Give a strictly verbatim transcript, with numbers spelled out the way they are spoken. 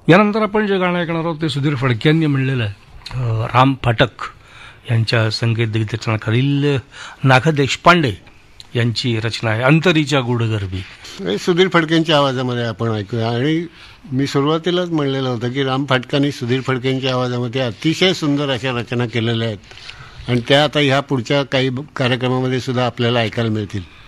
यानंतर आपण जे गाणं ऐकणार आहोत ते सुधीर फडके यांनी म्हणलेलं आहे. राम फाटक यांच्या संगीत दिग्दर्शनाखालील नाग देशपांडे यांची रचना आहे, अंतरीच्या गुडगर्भी. सुधीर फडकेंच्या आवाजामध्ये आपण ऐकूया. आणि मी सुरुवातीलाच म्हणलेलं होतं की राम फाटकांनी सुधीर फडकेंच्या आवाजामध्ये अतिशय सुंदर अशा रचना केलेल्या आहेत आणि त्या आता ह्या पुढच्या काही कार्यक्रमामध्ये सुद्धा आपल्याला ऐकायला मिळतील.